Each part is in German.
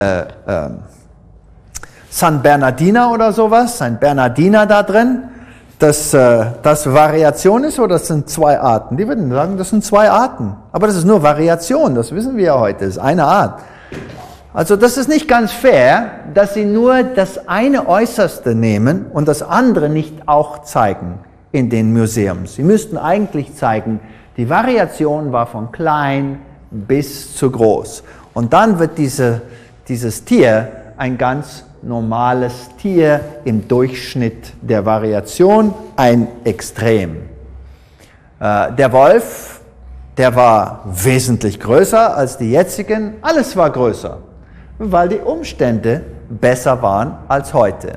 San Bernardiner oder sowas, ein Bernardiner da drin, dass das Variation ist oder das sind zwei Arten? Die würden sagen, das sind zwei Arten. Aber das ist nur Variation, das wissen wir ja heute, das ist eine Art. Also das ist nicht ganz fair, dass sie nur das eine Äußerste nehmen und das andere nicht auch zeigen in den Museum. Sie müssten eigentlich zeigen, die Variation war von klein bis zu groß. Und dann wird dieses Tier ein ganz normales Tier im Durchschnitt der Variation, ein Extrem. Der Wolf, der war wesentlich größer als die jetzigen, alles war größer, weil die Umstände besser waren als heute.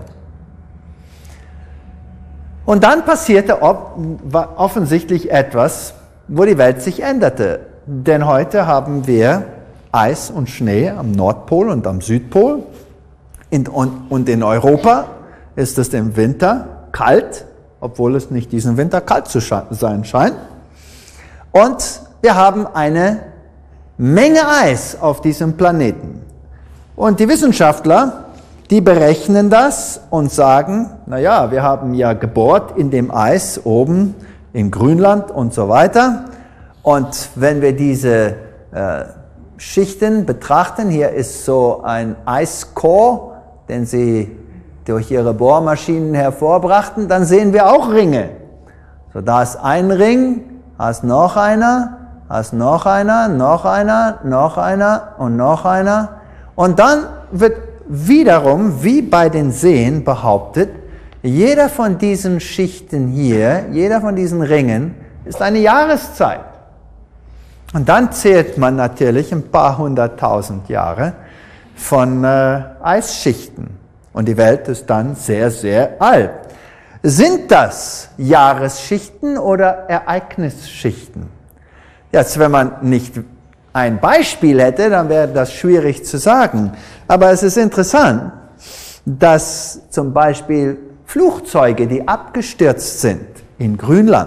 Und dann passierte offensichtlich etwas, wo die Welt sich änderte. Denn heute haben wir Eis und Schnee am Nordpol und am Südpol. Und in Europa ist es im Winter kalt, obwohl es nicht diesen Winter kalt zu sein scheint. Und wir haben eine Menge Eis auf diesem Planeten. Und die Wissenschaftler, die berechnen das und sagen, naja, wir haben ja gebohrt in dem Eis oben in Grönland und so weiter. Und wenn wir diese Schichten betrachten, hier ist so ein Eiscore, den sie durch ihre Bohrmaschinen hervorbrachten, dann sehen wir auch Ringe. So, da ist ein Ring, da ist noch einer, da ist noch einer, noch einer, noch einer und noch einer. Und dann wird wiederum, wie bei den Seen behauptet, jeder von diesen Schichten hier, jeder von diesen Ringen ist eine Jahreszeit. Und dann zählt man natürlich ein paar hunderttausend Jahre von Eisschichten. Und die Welt ist dann sehr, sehr alt. Sind das Jahresschichten oder Ereignisschichten? Jetzt, wenn man nicht ein Beispiel hätte, dann wäre das schwierig zu sagen. Aber es ist interessant, dass zum Beispiel Flugzeuge, die abgestürzt sind in Grönland,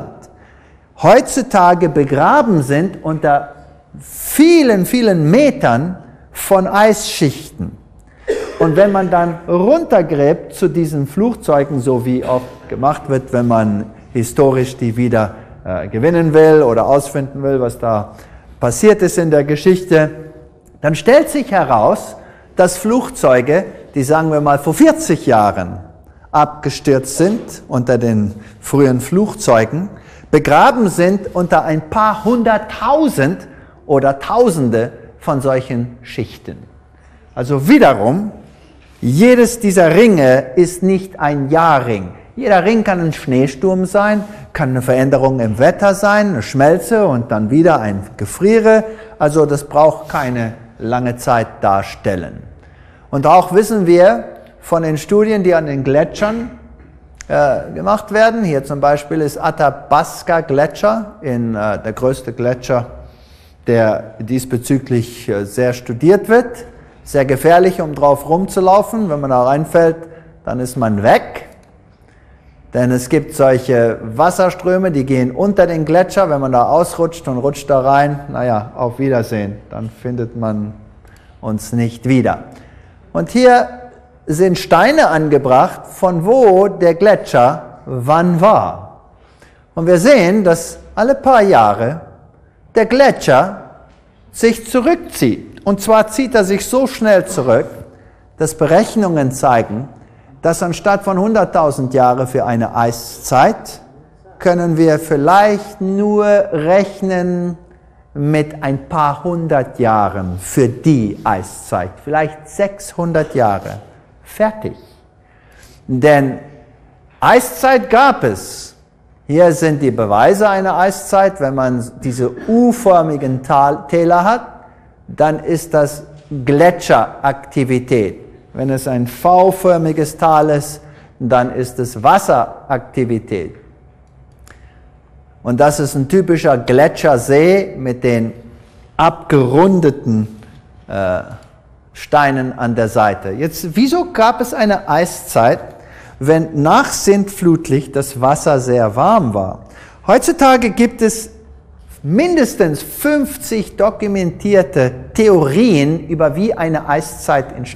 heutzutage begraben sind unter vielen, vielen Metern von Eisschichten. Und wenn man dann runtergräbt zu diesen Flugzeugen, so wie oft gemacht wird, wenn man historisch die wieder gewinnen will oder ausfinden will, was da passiert ist in der Geschichte, dann stellt sich heraus, dass Flugzeuge, die sagen wir mal vor 40 Jahren abgestürzt sind unter den frühen Flugzeugen, begraben sind unter ein paar hunderttausend oder Tausende von solchen Schichten. Also wiederum, jedes dieser Ringe ist nicht ein Jahrring. Jeder Ring kann ein Schneesturm sein, kann eine Veränderung im Wetter sein, eine Schmelze und dann wieder ein Gefriere. Also das braucht keine lange Zeit darstellen. Und auch wissen wir von den Studien, die an den Gletschern gemacht werden. Hier zum Beispiel ist Athabasca Gletscher, der größte Gletscher, der diesbezüglich sehr studiert wird. Sehr gefährlich, um drauf rumzulaufen. Wenn man da reinfällt, dann ist man weg. Denn es gibt solche Wasserströme, die gehen unter den Gletscher. Wenn man da ausrutscht und rutscht da rein, naja, auf Wiedersehen. Dann findet man uns nicht wieder. Und hier sind Steine angebracht, von wo der Gletscher wann war. Und wir sehen, dass alle paar Jahre der Gletscher sich zurückzieht. Und zwar zieht er sich so schnell zurück, dass Berechnungen zeigen, dass anstatt von 100.000 Jahre für eine Eiszeit, können wir vielleicht nur rechnen mit ein paar hundert Jahren für die Eiszeit. Vielleicht 600 Jahre. Fertig. Denn Eiszeit gab es. Hier sind die Beweise einer Eiszeit. Wenn man diese U-förmigen Täler hat, dann ist das Gletscheraktivität. Wenn es ein V-förmiges Tal ist, dann ist es Wasseraktivität. Und das ist ein typischer Gletschersee mit den abgerundeten Steinen an der Seite. Jetzt, wieso gab es eine Eiszeit, wenn nach Sintflutlicht das Wasser sehr warm war? Heutzutage gibt es mindestens 50 dokumentierte Theorien über wie eine Eiszeit